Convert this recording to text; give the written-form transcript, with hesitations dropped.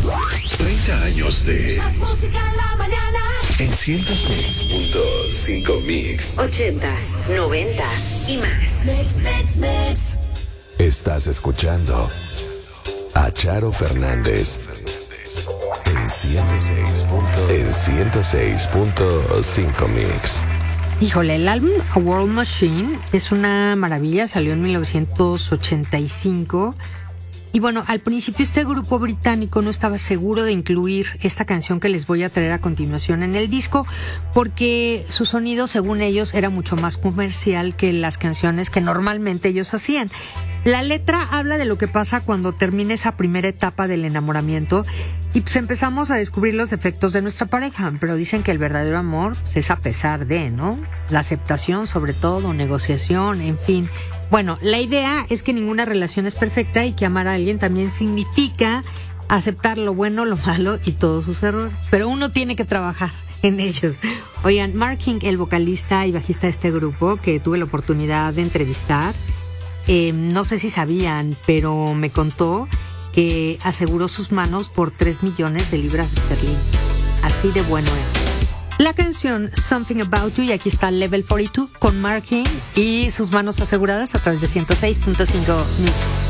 30 años de Más música en la mañana. en 106.5 Mix. 80s, 90s y más. Mix. Estás escuchando a Charo Fernández en 106.5 Mix. Híjole, el álbum A World Machine es una maravilla, salió en 1985. Y bueno, al principio este grupo británico no estaba seguro de incluir esta canción que les voy a traer a continuación en el disco, porque su sonido, según ellos, era mucho más comercial que las canciones que normalmente ellos hacían. La letra habla de lo que pasa cuando termina esa primera etapa del enamoramiento y pues empezamos a descubrir los defectos de nuestra pareja, pero dicen que el verdadero amor pues, es a pesar de, ¿no? La aceptación sobre todo, negociación, en fin. Bueno, la idea es que ninguna relación es perfecta y que amar a alguien también significa aceptar lo bueno, lo malo y todos sus errores. Pero uno tiene que trabajar en ellos. Oigan, Mark King, el vocalista y bajista de este grupo, que tuve la oportunidad de entrevistar, no sé si sabían, pero me contó que aseguró sus manos por 3 millones de libras esterlinas. Así de bueno es. La canción Something About You, y aquí está Level 42 con Mark King y sus manos aseguradas a través de 106.5 Mix.